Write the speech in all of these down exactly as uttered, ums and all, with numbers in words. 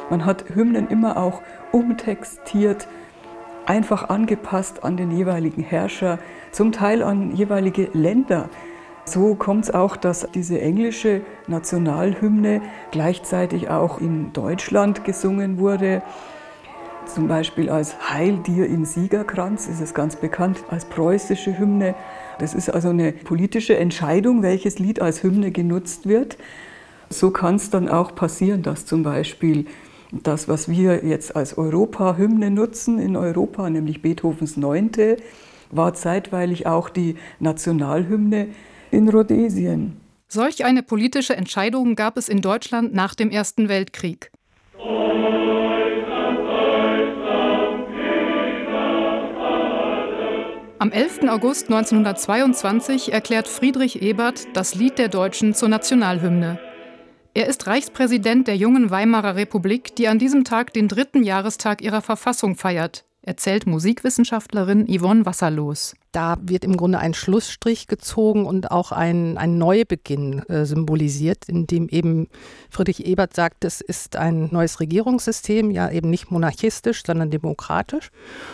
Man hat Hymnen immer auch umtextiert, einfach angepasst an den jeweiligen Herrscher, zum Teil an jeweilige Länder. So kommt es auch, dass diese englische Nationalhymne gleichzeitig auch in Deutschland gesungen wurde. Zum Beispiel als Heil dir im Siegerkranz ist es ganz bekannt als preußische Hymne. Das ist also eine politische Entscheidung, welches Lied als Hymne genutzt wird. So kann es dann auch passieren, dass zum Beispiel das, was wir jetzt als Europa-Hymne nutzen in Europa, nämlich Beethovens Neunte, war zeitweilig auch die Nationalhymne in Rhodesien. Solch eine politische Entscheidung gab es in Deutschland nach dem Ersten Weltkrieg. Am elften August neunzehnhundertzweiundzwanzig erklärt Friedrich Ebert das Lied der Deutschen zur Nationalhymne. Er ist Reichspräsident der jungen Weimarer Republik, die an diesem Tag den dritten Jahrestag ihrer Verfassung feiert, erzählt Musikwissenschaftlerin Yvonne Wasserlos. Da wird im Grunde ein Schlussstrich gezogen und auch ein, ein Neubeginn äh, symbolisiert, in dem eben Friedrich Ebert sagt, es ist ein neues Regierungssystem, ja eben nicht monarchistisch, sondern demokratisch.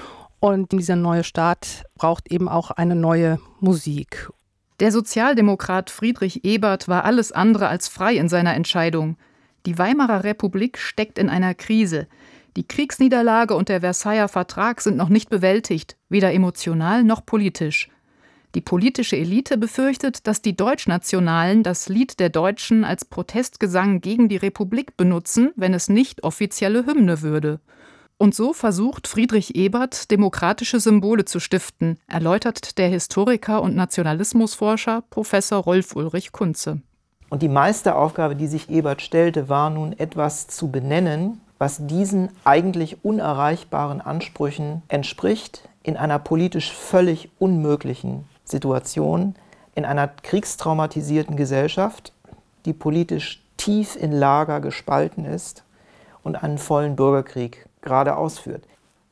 Und dieser neue Staat braucht eben auch eine neue Musik. Der Sozialdemokrat Friedrich Ebert war alles andere als frei in seiner Entscheidung. Die Weimarer Republik steckt in einer Krise. Die Kriegsniederlage und der Versailler Vertrag sind noch nicht bewältigt, weder emotional noch politisch. Die politische Elite befürchtet, dass die Deutschnationalen das Lied der Deutschen als Protestgesang gegen die Republik benutzen, wenn es nicht offizielle Hymne würde. Und so versucht Friedrich Ebert, demokratische Symbole zu stiften, erläutert der Historiker und Nationalismusforscher Professor Rolf-Ulrich Kunze. Und die meiste Aufgabe, die sich Ebert stellte, war nun etwas zu benennen, was diesen eigentlich unerreichbaren Ansprüchen entspricht, in einer politisch völlig unmöglichen Situation, in einer kriegstraumatisierten Gesellschaft, die politisch tief in Lager gespalten ist und einen vollen Bürgerkrieg gerade ausführt.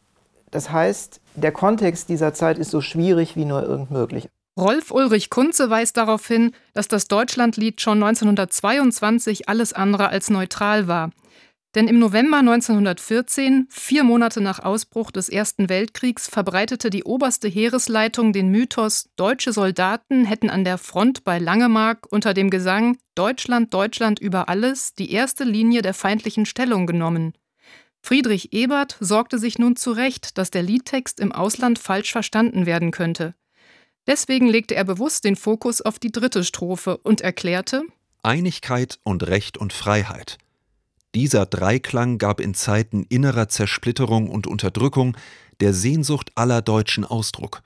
Das heißt, der Kontext dieser Zeit ist so schwierig wie nur irgend möglich. Rolf-Ulrich Kunze weist darauf hin, dass das Deutschlandlied schon neunzehnhundertzweiundzwanzig alles andere als neutral war. Denn im November neunzehnhundertvierzehn, vier Monate nach Ausbruch des Ersten Weltkriegs, verbreitete die oberste Heeresleitung den Mythos, deutsche Soldaten hätten an der Front bei Langemark unter dem Gesang »Deutschland, Deutschland über alles« die erste Linie der feindlichen Stellung genommen. Friedrich Ebert sorgte sich nun zurecht, dass der Liedtext im Ausland falsch verstanden werden könnte. Deswegen legte er bewusst den Fokus auf die dritte Strophe und erklärte: Einigkeit und Recht und Freiheit. Dieser Dreiklang gab in Zeiten innerer Zersplitterung und Unterdrückung der Sehnsucht aller Deutschen Ausdruck.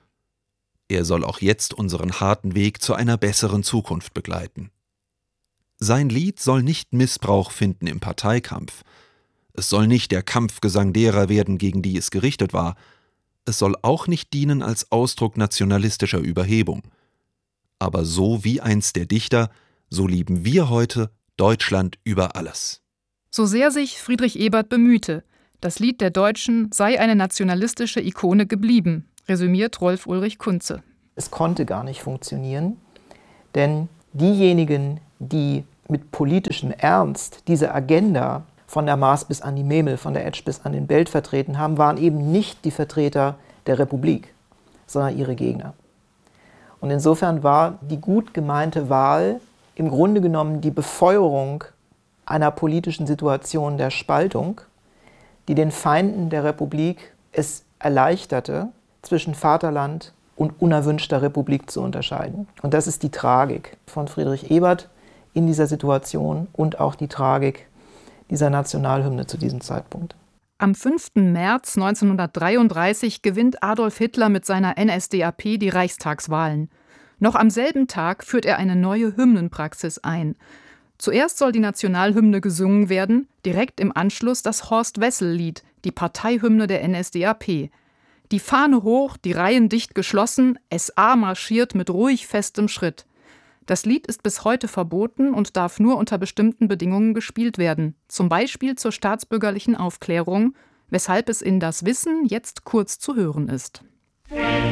Er soll auch jetzt unseren harten Weg zu einer besseren Zukunft begleiten. Sein Lied soll nicht Missbrauch finden im Parteikampf. Es soll nicht der Kampfgesang derer werden, gegen die es gerichtet war. Es soll auch nicht dienen als Ausdruck nationalistischer Überhebung. Aber so wie einst der Dichter, so lieben wir heute Deutschland über alles. So sehr sich Friedrich Ebert bemühte, das Lied der Deutschen sei eine nationalistische Ikone geblieben, resümiert Rolf-Ulrich Kunze. Es konnte gar nicht funktionieren, denn diejenigen, die mit politischem Ernst diese Agenda von der Maas bis an die Memel, von der Etsch bis an den Belt vertreten haben, waren eben nicht die Vertreter der Republik, sondern ihre Gegner. Und insofern war die gut gemeinte Wahl im Grunde genommen die Befeuerung einer politischen Situation der Spaltung, die den Feinden der Republik es erleichterte, zwischen Vaterland und unerwünschter Republik zu unterscheiden. Und das ist die Tragik von Friedrich Ebert in dieser Situation und auch die Tragik dieser Nationalhymne zu diesem Zeitpunkt. Am fünften März neunzehnhundertdreiunddreißig gewinnt Adolf Hitler mit seiner N S D A P die Reichstagswahlen. Noch am selben Tag führt er eine neue Hymnenpraxis ein. Zuerst soll die Nationalhymne gesungen werden, direkt im Anschluss das Horst-Wessel-Lied, die Parteihymne der N S D A P. Die Fahne hoch, die Reihen dicht geschlossen, S A marschiert mit ruhig festem Schritt. Das Lied ist bis heute verboten und darf nur unter bestimmten Bedingungen gespielt werden, zum Beispiel zur staatsbürgerlichen Aufklärung, weshalb es in Das Wissen jetzt kurz zu hören ist.